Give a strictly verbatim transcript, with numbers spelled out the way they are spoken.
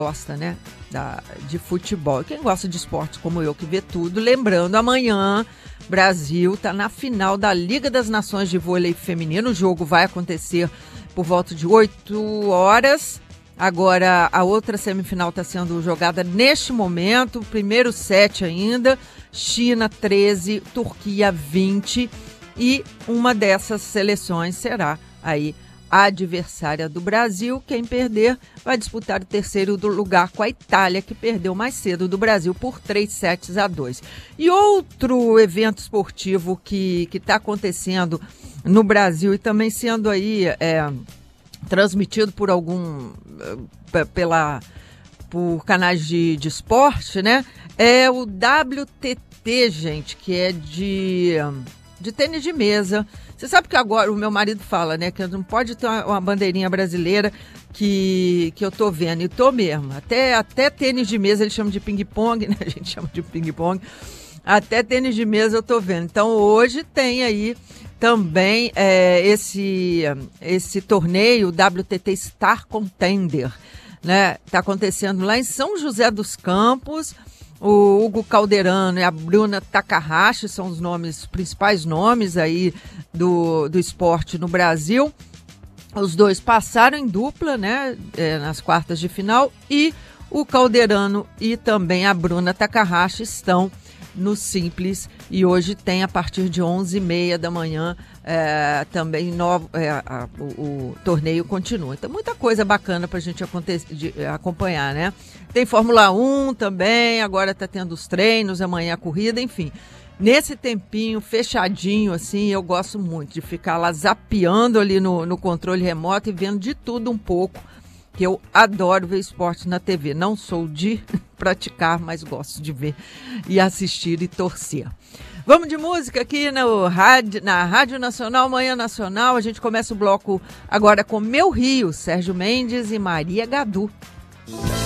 gosta, né, da, de futebol. Quem gosta de esportes como eu, que vê tudo, lembrando, amanhã, Brasil está na final da Liga das Nações de Vôlei Feminino. O jogo vai acontecer por volta de oito horas. Agora, a outra semifinal está sendo jogada neste momento, primeiro set ainda, China treze, Turquia vinte, e uma dessas seleções será aí a adversária do Brasil. Quem perder vai disputar o terceiro lugar com a Itália, que perdeu mais cedo do Brasil por três sets a dois. E outro evento esportivo que está acontecendo no Brasil e também sendo aí é, transmitido por algum pela por canais de, de esporte, né? É o W T T, gente, que é de de tênis de mesa. Você sabe que agora o meu marido fala, né, que não pode ter uma, uma bandeirinha brasileira que, que eu tô vendo, e tô mesmo. Até, até tênis de mesa eles chamam de ping-pong, né? A gente chama de ping-pong. Até tênis de mesa eu tô vendo. Então hoje tem aí também é, esse, esse torneio W T T Star Contender, né? Tá acontecendo lá em São José dos Campos. O Hugo Calderano e a Bruna Takahashi são os nomes, os principais nomes aí do, do esporte no Brasil. Os dois passaram em dupla, né, é, nas quartas de final, e o Calderano e também a Bruna Takahashi estão no simples, e hoje tem a partir de onze e meia da manhã é, também novo, é, a, o, o torneio continua. Então muita coisa bacana para a gente aconte- de, acompanhar, né? Tem Fórmula um também, agora está tendo os treinos, amanhã a corrida, enfim. Nesse tempinho fechadinho, assim, eu gosto muito de ficar lá zapeando ali no, no controle remoto e vendo de tudo um pouco, que eu adoro ver esporte na T V. Não sou de praticar, mas gosto de ver e assistir e torcer. Vamos de música aqui no rádio, na Rádio Nacional, Manhã Nacional. A gente começa o bloco agora com Meu Rio, Sérgio Mendes e Maria Gadu.